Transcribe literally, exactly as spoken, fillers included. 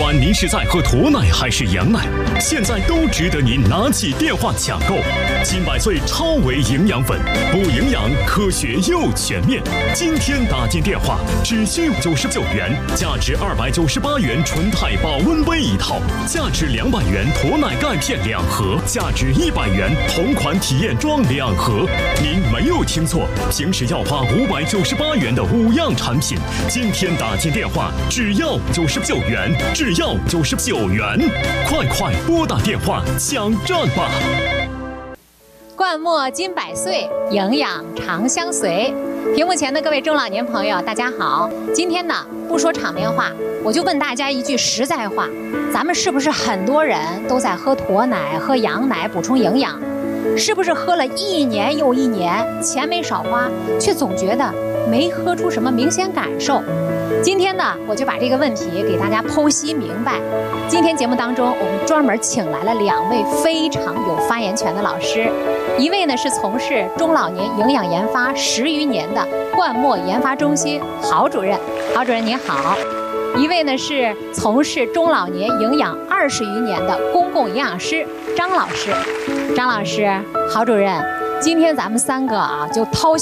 管您是在喝驼奶还是羊奶，现在都值得您拿起电话抢购。金百岁超维营养粉，不营养，科学又全面。今天打进电话只需九十九元，价值二百九十八元纯钛保温杯一套，价值两百元驼奶钙片两盒，价值一百元同款体验装两盒。您没有听错，平时要花五百九十八元的五样产品，今天打进电话只要九十九元，只要九十九元，快快拨打电话抢占吧！ 灌墨金百岁，营养长相随。屏幕前的各位中老年朋友，大家好。今天呢，不说场面话，我就问大家一句实在话：咱们是不是很多人都在喝驼奶、喝羊奶补充营养？是不是喝了一年又一年，钱没少花，却总觉得没喝出什么明显感受？今天呢，我就把这个问题给大家剖析明白。今天节目当中，我们专门请来了两位非常有发言权的老师，一位呢是从事中老年营养研发十余年的灌墨研发中心郝主任，郝主任您好；一位呢是从事中老年营养二十余年的公共营养师张老师。张老师，郝主任，今天咱们三个啊，就掏